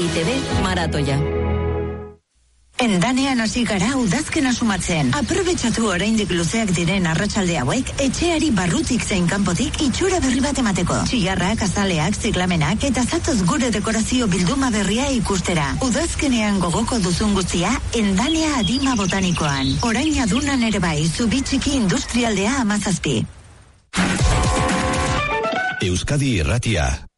EITB maratoia. Endanean hasi gara udazkena sumatzen. Aprobetxatu oraindik luzeak diren arratsalde hauek, etxeari barrutik zein kanpotik itxura berri bat emateko. Txigarrak, azaleak, ziklamenak eta zatoz gure dekorazio bilduma berria ikustera. Udazkenean gogoko duzun guztia, Endanea Adima Botanikoan. Orain adunan ere bai, Zubitxiki Industrialdea 17. Euskadi Irratia.